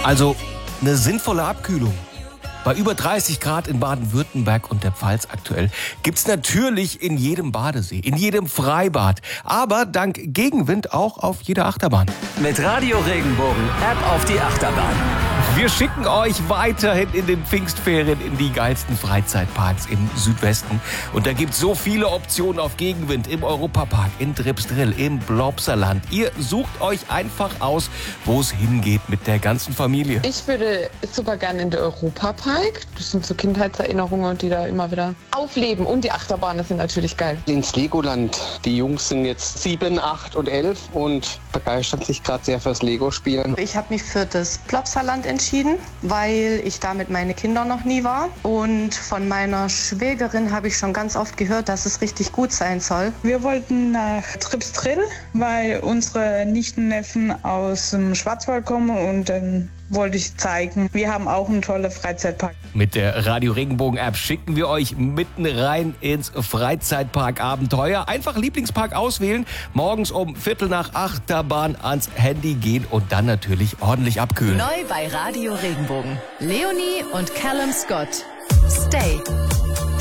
Also eine sinnvolle Abkühlung. Bei über 30 Grad in Baden-Württemberg und der Pfalz aktuell gibt's natürlich in jedem Badesee, in jedem Freibad, aber dank Gegenwind auch auf jeder Achterbahn. Mit Radio Regenbogen ab auf die Achterbahn. Wir schicken euch weiterhin in den Pfingstferien in die geilsten Freizeitparks im Südwesten. Und da gibt's so viele Optionen auf Gegenwind im Europapark, in Tripsdrill, im Blobserland. Ihr sucht euch einfach aus, wo es hingeht mit der ganzen Familie. Ich würde super gerne in den Europapark. Das sind so Kindheitserinnerungen, die da immer wieder aufleben. Und die Achterbahnen sind natürlich geil. Ins Legoland. Die Jungs sind jetzt 7, 8 und 11 und begeistern sich gerade sehr fürs Lego-Spielen. Ich habe mich für das Plopsaland entschieden, weil ich da mit meinen Kindern noch nie war. Und von meiner Schwägerin habe ich schon ganz oft gehört, dass es richtig gut sein soll. Wir wollten nach Tripsdrill, weil unsere Nichten, Neffen aus dem Schwarzwald kommen und dann wollte ich zeigen, wir haben auch einen tollen Freizeitpark. Mit der Radio Regenbogen App schicken wir euch mitten rein ins Freizeitpark-Abenteuer. Einfach Lieblingspark auswählen, morgens um 7:45 Achterbahn ans Handy gehen und dann natürlich ordentlich abkühlen. Neu bei Radio Regenbogen. Leonie und Callum Scott. Stay.